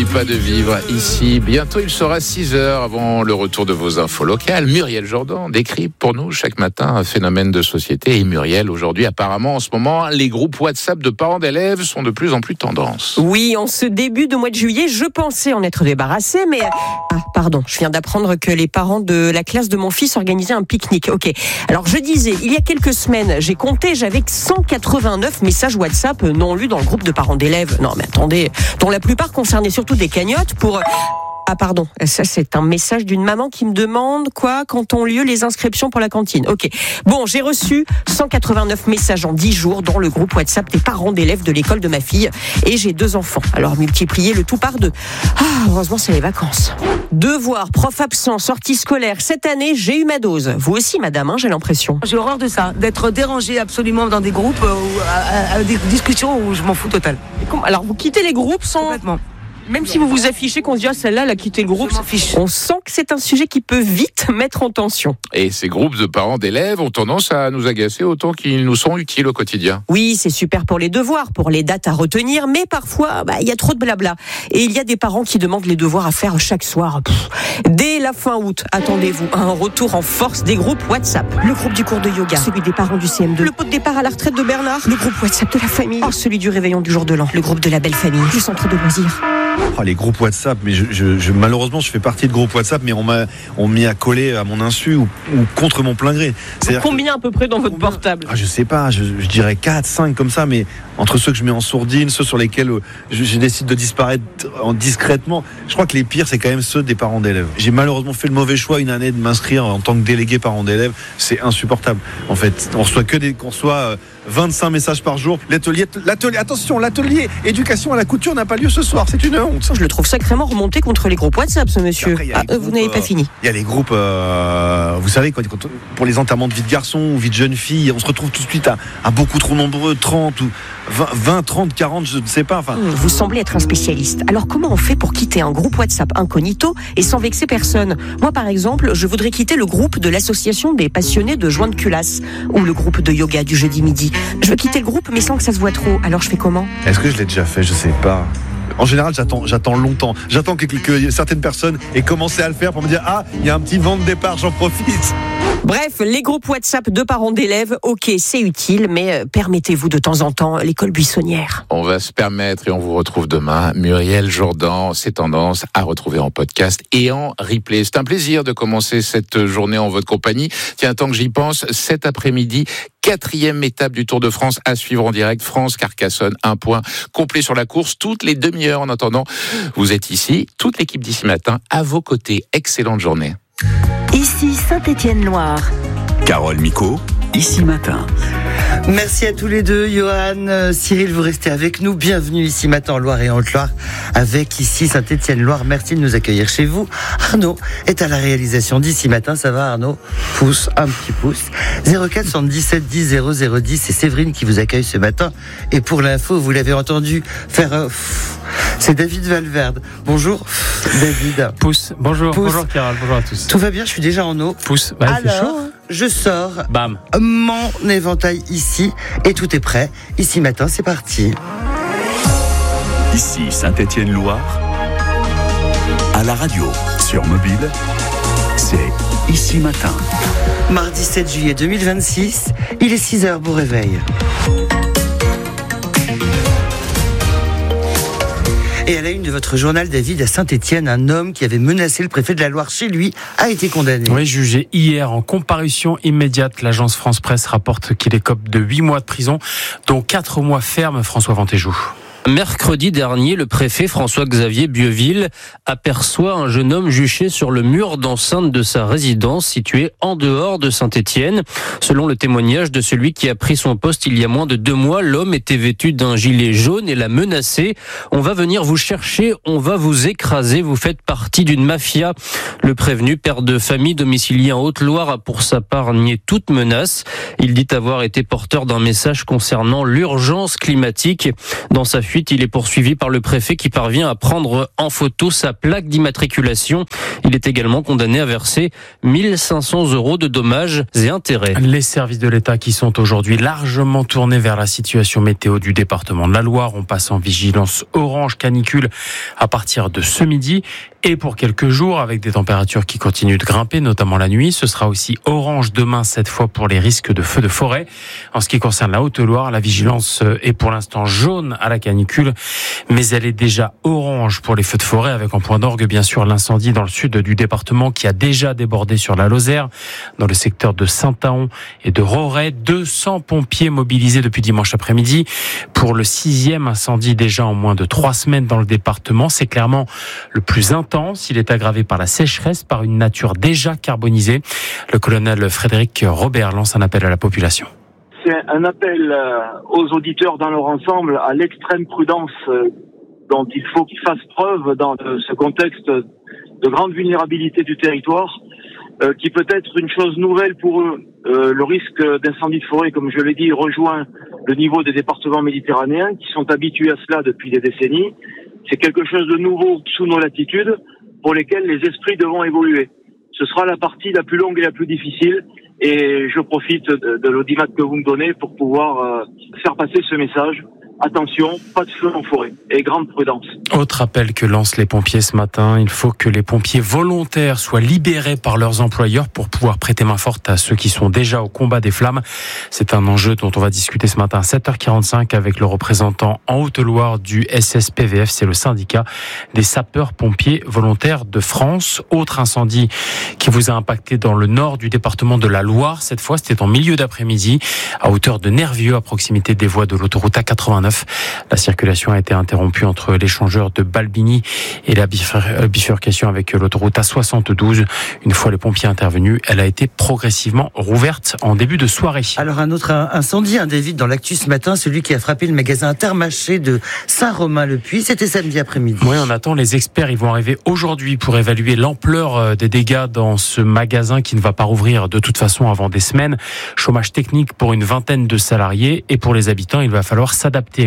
n'oublie pas de vivre ici. Bientôt, il sera 6h avant le retour de vos infos locales. Muriel Jourdan décrypte pour nous chaque matin un phénomène de société. Et Muriel, aujourd'hui, apparemment, en ce moment, les groupes WhatsApp de parents d'élèves sont de plus en plus tendance. Oui, en ce début de mois de juillet, je pensais en être débarrassé, mais... je viens d'apprendre que les parents de la classe de mon fils organisaient un pique-nique. Ok, alors je disais, il y a quelques semaines, j'ai compté, j'avais 189 messages WhatsApp non lus dans le groupe de parents d'élèves. Non mais attendez, dont la plupart concernaient surtout des cagnottes pour... ça c'est un message d'une maman qui me demande quand ont lieu les inscriptions pour la cantine. Ok, bon, j'ai reçu 189 messages en 10 jours dans le groupe WhatsApp des parents d'élèves de l'école de ma fille et j'ai 2 enfants. Alors multipliez le tout par 2. Heureusement c'est les vacances. Devoirs, prof absent, sortie scolaire. Cette année j'ai eu ma dose. Vous aussi madame, j'ai l'impression. J'ai horreur de ça, d'être dérangée absolument dans des groupes ou à des discussions où je m'en fous total. Alors vous quittez les groupes sans... Complètement. Même si vous vous affichez qu'on se dit celle-là, elle a quitté le groupe, on sent que c'est un sujet qui peut vite mettre en tension. Et ces groupes de parents d'élèves ont tendance à nous agacer autant qu'ils nous sont utiles au quotidien. Oui, c'est super pour les devoirs, pour les dates à retenir, mais parfois, il y a trop de blabla. Et il y a des parents qui demandent les devoirs à faire chaque soir. Dès la fin août, attendez-vous à un retour en force des groupes WhatsApp. Le groupe du cours de yoga, celui des parents du CM2, le pot de départ à la retraite de Bernard, le groupe WhatsApp de la famille, celui du réveillon du jour de l'an, le groupe de la belle famille, le centre de loisirs. Les groupes WhatsApp, mais malheureusement je fais partie de groupes WhatsApp, mais on m'y a collé à mon insu ou contre mon plein gré. Combien à peu près dans votre portable ? Je sais pas, je dirais 4, 5 comme ça, mais entre ceux que je mets en sourdine, ceux sur lesquels je décide de disparaître discrètement, je crois que les pires c'est quand même ceux des parents d'élèves. J'ai malheureusement fait le mauvais choix une année de m'inscrire en tant que délégué parent d'élèves, c'est insupportable. En fait, on reçoit 25 messages par jour. L'atelier, éducation à la couture n'a pas lieu ce soir, c'est une honte. Je le trouve sacrément remonté contre les groupes WhatsApp, ce monsieur. Après, vous n'avez pas fini. Il y a les groupes, vous savez, pour les enterrements de vie de garçon ou vie de jeune fille, on se retrouve tout de suite à beaucoup trop nombreux, 30 ou 20, 30, 40, je ne sais pas. Vous semblez être un spécialiste. Alors comment on fait pour quitter un groupe WhatsApp incognito et sans vexer personne ? Moi, par exemple, je voudrais quitter le groupe de l'association des passionnés de joints de culasse ou le groupe de yoga du jeudi midi. Je veux quitter le groupe, mais sans que ça se voit trop. Alors je fais comment ? Est-ce que je l'ai déjà fait ? Je sais pas. En général, j'attends longtemps. J'attends que certaines personnes aient commencé à le faire pour me dire il y a un petit vent de départ, j'en profite. Bref, les groupes WhatsApp de parents d'élèves, ok, c'est utile, mais permettez-vous de temps en temps l'école buissonnière. On va se permettre et on vous retrouve demain. Muriel Jourdan, ces tendances à retrouver en podcast et en replay. C'est un plaisir de commencer cette journée en votre compagnie. Tiens, tant que j'y pense, cet après-midi, 4e étape du Tour de France à suivre en direct. France-Carcassonne, un point complet sur la course toutes les demi-heures. En attendant, vous êtes ici, toute l'équipe d'ici matin à vos côtés. Excellente journée. Ici Saint-Étienne-Loire. Carole Micot, Ici Matin. Merci à tous les deux, Johan, Cyril, vous restez avec nous. Bienvenue ici Matin en Loire et en Haute-Loire avec ici Saint-Étienne-Loire. Merci de nous accueillir chez vous. Arnaud est à la réalisation d'ici Matin. Ça va Arnaud ? Pouce, un petit pouce. 04 77 10 0010, c'est Séverine qui vous accueille ce matin. Et pour l'info, vous l'avez entendu faire c'est David Valverde. Bonjour David. Pouce. Bonjour. Pouce. Bonjour Carole, bonjour à tous. Tout va bien, je suis déjà en eau. Pouce. Alors, il fait chaud, hein. Je sors Bam. Mon éventail ici et tout est prêt. Ici Matin, c'est parti. Ici Saint-Étienne-Loire, à la radio, sur mobile, c'est Ici Matin. Mardi 7 juillet 2026, il est 6h, beau réveil. Et à la une de votre journal, David, à Saint-Étienne, un homme qui avait menacé le préfet de la Loire chez lui a été condamné. Oui, jugé hier en comparution immédiate. L'agence France-Presse rapporte qu'il écope de 8 mois de prison, dont 4 mois fermes. François Ventéjou. Mercredi dernier, le préfet François-Xavier Bieuville aperçoit un jeune homme juché sur le mur d'enceinte de sa résidence située en dehors de Saint-Étienne. Selon le témoignage de celui qui a pris son poste il y a moins de 2 mois, l'homme était vêtu d'un gilet jaune et l'a menacé. « On va venir vous chercher, on va vous écraser, vous faites partie d'une mafia ». Le prévenu, père de famille domicilié en Haute-Loire, a pour sa part nié toute menace. Il dit avoir été porteur d'un message concernant l'urgence climatique. Dans sa fuite, il est poursuivi par le préfet qui parvient à prendre en photo sa plaque d'immatriculation. Il est également condamné à verser 1 500 € de dommages et intérêts. Les services de l'État qui sont aujourd'hui largement tournés vers la situation météo du département de la Loire. On passe en vigilance orange canicule à partir de ce midi et pour quelques jours avec des températures qui continuent de grimper, notamment la nuit. Ce sera aussi orange demain, cette fois pour les risques de feux de forêt. En ce qui concerne la Haute-Loire, la vigilance est pour l'instant jaune à la canicule, mais elle est déjà orange pour les feux de forêt avec en point d'orgue bien sûr l'incendie dans le sud du département qui a déjà débordé sur la Lozère, dans le secteur de Saint-Aon et de Roret. 200 pompiers mobilisés depuis dimanche après-midi pour le 6e incendie déjà en moins de 3 semaines dans le département. C'est clairement le plus intense. Il est aggravé par la sécheresse, par une nature déjà carbonisée. Le colonel Frédéric Robert lance un appel à la population. C'est un appel aux auditeurs dans leur ensemble à l'extrême prudence dont il faut qu'ils fassent preuve dans ce contexte de grande vulnérabilité du territoire, qui peut être une chose nouvelle pour eux. Le risque d'incendie de forêt, comme je l'ai dit, rejoint le niveau des départements méditerranéens qui sont habitués à cela depuis des décennies. C'est quelque chose de nouveau sous nos latitudes pour lesquels les esprits devront évoluer. Ce sera la partie la plus longue et la plus difficile et je profite de l'audimat que vous me donnez pour pouvoir faire passer ce message. Attention, pas de feu en forêt et grande prudence. Autre appel que lancent les pompiers ce matin, il faut que les pompiers volontaires soient libérés par leurs employeurs pour pouvoir prêter main forte à ceux qui sont déjà au combat des flammes. C'est un enjeu dont on va discuter ce matin à 7h45 avec le représentant en Haute-Loire du SSPVF, c'est le syndicat des sapeurs-pompiers volontaires de France. Autre incendie qui vous a impacté dans le nord du département de la Loire, cette fois c'était en milieu d'après-midi à hauteur de Nervieux à proximité des voies de l'autoroute A89. La circulation a été interrompue entre l'échangeur de Balbini et la bifurcation avec l'autoroute A72. Une fois les pompiers intervenus, elle a été progressivement rouverte en début de soirée. Alors un autre incendie, David, dans l'actu ce matin, celui qui a frappé le magasin Intermarché de Saint-Romain-le-Puy. C'était samedi après-midi. Oui, on attend les experts. Ils vont arriver aujourd'hui pour évaluer l'ampleur des dégâts dans ce magasin qui ne va pas rouvrir de toute façon avant des semaines. Chômage technique pour une vingtaine de salariés et pour les habitants, il va falloir s'adapter.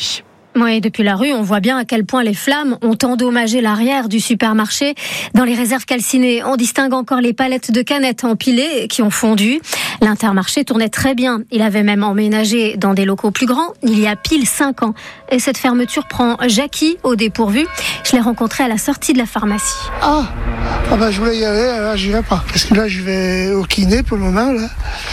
Oui, depuis la rue, on voit bien à quel point les flammes ont endommagé l'arrière du supermarché. Dans les réserves calcinées, on distingue encore les palettes de canettes empilées qui ont fondu. L'Intermarché tournait très bien. Il avait même emménagé dans des locaux plus grands il y a pile 5 ans. Et cette fermeture prend Jackie au dépourvu. Je l'ai rencontré à la sortie de la pharmacie. Je voulais y aller, là j'irai pas. Parce que là je vais au kiné pour le moment là.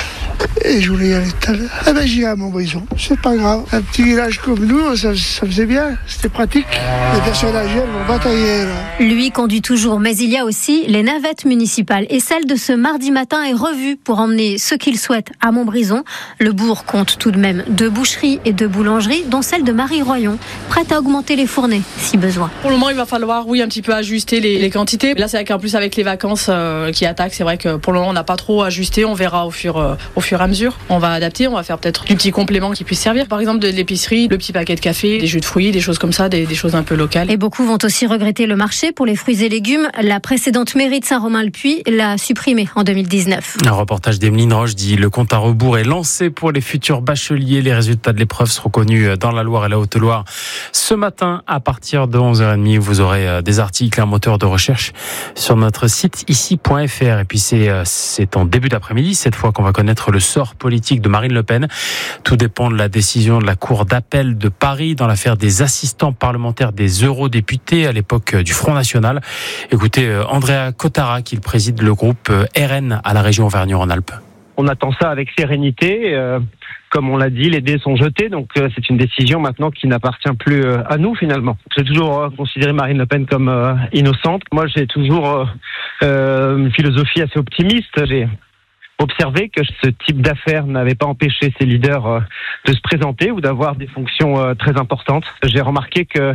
Et je voulais y aller tout à l'heure. J'irai à Montbrison, c'est pas grave. Un petit village comme nous, ça faisait bien, c'était pratique. Les personnes âgées, elles vont batailler là. Lui conduit toujours, mais il y a aussi les navettes municipales. Et celle de ce mardi matin est revue pour emmener ceux qu'il souhaite à Montbrison. Le bourg compte tout de même 2 boucheries et 2 boulangeries, dont celle de Marie Royon, prête à augmenter les fournées si besour. Pour le moment, il va falloir, un petit peu ajuster les quantités. Là, c'est vrai qu'en plus avec les vacances qui attaquent, c'est vrai que pour le moment, on n'a pas trop ajusté. On verra au fur et à mesure. On va adapter, on va faire peut-être du petit complément qui puisse servir. Par exemple, de l'épicerie, le petit paquet de café, des jus de fruits, des choses comme ça, des choses un peu locales. Et beaucoup vont aussi regretter le marché pour les fruits et légumes. La précédente mairie de Saint-Romain-le-Puy l'a supprimé en 2019. Un reportage d'Emeline Roche dit le compte à rebours est lancé pour les futurs bacheliers. Les résultats de l'épreuve seront connus dans la Loire et la Haute-Loire. Ce matin, à partir de 11h30, vous aurez des articles, un moteur de recherche sur notre site ici.fr. Et puis c'est en début d'après-midi, cette fois qu'on va connaître le sort politique de Marine Le Pen. Tout dépend de la décision de la Cour d'appel de Paris dans l'affaire des assistants parlementaires des eurodéputés à l'époque du Front National. Écoutez, Andrea Cotara, qui préside le groupe RN à la région Auvergne-Rhône-Alpes. On attend ça avec sérénité. Comme on l'a dit, les dés sont jetés, donc c'est une décision maintenant qui n'appartient plus à nous finalement. J'ai toujours considéré Marine Le Pen comme innocente. Moi, j'ai toujours une philosophie assez optimiste. J'ai observé que ce type d'affaires n'avait pas empêché ces leaders de se présenter ou d'avoir des fonctions très importantes. J'ai remarqué que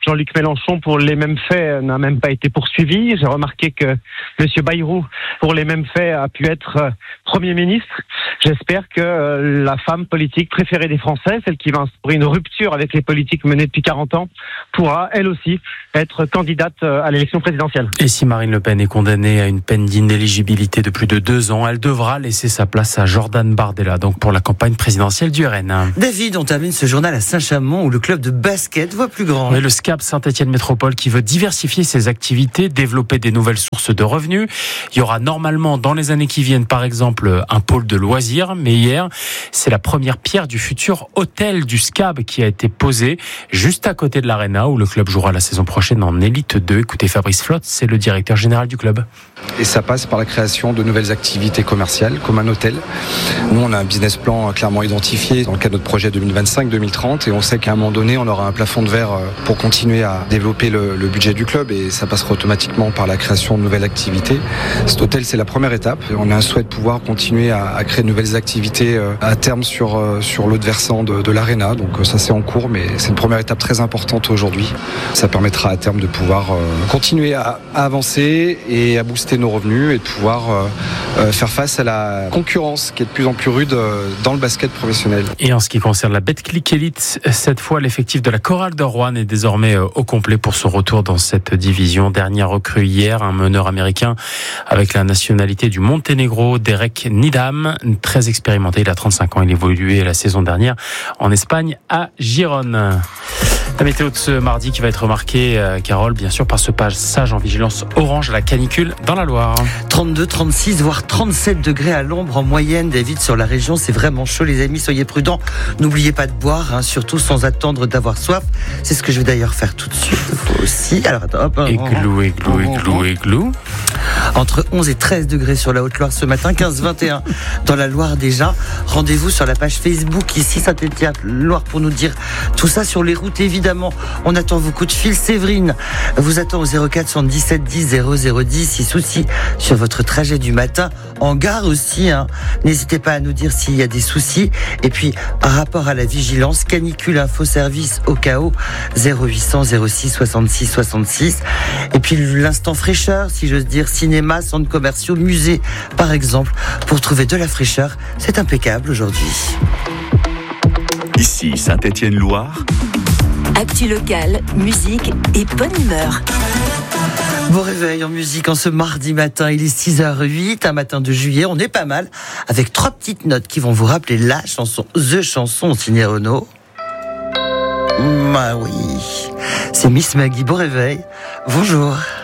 Jean-Luc Mélenchon, pour les mêmes faits, n'a même pas été poursuivi. J'ai remarqué que M. Bayrou, pour les mêmes faits, a pu être Premier ministre. J'espère que la femme politique préférée des Français, celle qui va instaurer une rupture avec les politiques menées depuis 40 ans, pourra, elle aussi, être candidate à l'élection présidentielle. Et si Marine Le Pen est condamnée à une peine d'inéligibilité de plus de 2 ans, elle devra laisser sa place à Jordan Bardella, donc pour la campagne présidentielle du RN. David, on termine ce journal à Saint-Chamond où le club de basket voit plus grand. Oui, le SCAP Saint-Étienne Métropole qui veut diversifier ses activités, développer des nouvelles sources de revenus. Il y aura normalement dans les années qui viennent, par exemple, un pôle de loisirs. Mais hier, c'est la première pierre du futur hôtel du SCAB qui a été posée juste à côté de l'Arena où le club jouera la saison prochaine en Élite 2. Écoutez Fabrice Flotte, c'est le directeur général du club. Et ça passe par la création de nouvelles activités commerciales comme un hôtel. Nous, on a un business plan clairement identifié dans le cadre de notre projet 2025-2030 et on sait qu'à un moment donné, on aura un plafond de verre pour continuer à développer le budget du club et ça passera automatiquement par la création de nouvelles activités. Cet hôtel, c'est la première étape. On a un souhait de pouvoir continuer à créer de nouvelles activités à terme sur l'autre versant de l'Arena. Donc ça, c'est en cours, mais c'est une première étape très importante aujourd'hui. Ça permettra à terme de pouvoir continuer à avancer et à booster nos revenus et de pouvoir faire face à la concurrence qui est de plus en plus rude dans le basket professionnel. Et en ce qui concerne la Betclic Elite, cette fois l'effectif de la Chorale de Rouen est désormais au complet pour son retour dans cette division. Dernière recrue hier, un meneur américain avec la nationalité du Monténégro, Derek Nidam, très expérimenté, il a 35 ans, il évoluait la saison dernière en Espagne à Gérone. La météo de ce mardi qui va être marquée, Carole, bien sûr, par ce passage en vigilance orange à la canicule dans la Loire. 32, 36, voire 37 degrés à l'ombre en moyenne, David, sur la région. C'est vraiment chaud, les amis. Soyez prudents. N'oubliez pas de boire, surtout sans attendre d'avoir soif. C'est ce que je vais d'ailleurs faire tout de suite. Vous aussi. Alors, attends, hop. Églou. Entre 11 et 13 degrés sur la Haute-Loire ce matin, 15-21 dans la Loire déjà. Rendez-vous sur la page Facebook ici Saint-Étienne Loire pour nous dire tout ça sur les routes. Évidemment, on attend vos coups de fil. Séverine vous attend au 04 77 10 0010 si soucis sur votre trajet du matin. En gare aussi, n'hésitez pas à nous dire s'il y a des soucis. Et puis, par rapport à la vigilance, canicule info service au cas où, 0800 06 66 66. Et puis l'instant fraîcheur, si j'ose dire, cinéma, centres commerciaux, musées, par exemple, pour trouver de la fraîcheur. C'est impeccable aujourd'hui. Ici Saint-Étienne Loire. Actu locale, musique et bonne humeur. Bon réveil en musique en ce mardi matin, il est 6h08, un matin de juillet, on est pas mal, avec 3 petites notes qui vont vous rappeler la chanson, The Chanson, signée Renaud. Ah oui, c'est Miss Maggie, bon réveil, bonjour.